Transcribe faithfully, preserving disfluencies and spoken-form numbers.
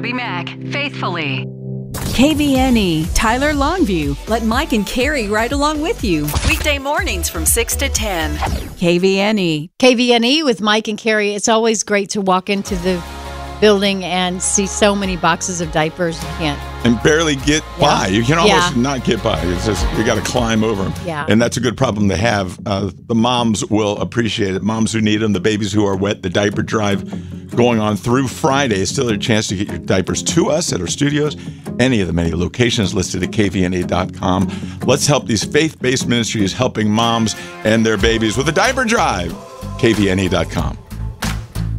Toby Mac, faithfully. K V N E, Tyler Longview. Let Mike and Carrie ride along with you. Weekday mornings from six to ten. K V N E. K V N E with Mike and Carrie. It's always great to walk into the building and see so many boxes of diapers. You can't. And barely get Yeah. by. You can almost Yeah. not get by. It's just, you got to climb over them. Yeah. And that's a good problem to have. Uh, the moms will appreciate it. Moms who need them, the babies who are wet, the diaper drive going on through Friday. Still a chance to get your diapers to us at our studios. Any of the many locations listed at K V N A dot com. Let's help these faith-based ministries helping moms and their babies with a diaper drive. K V N A dot com.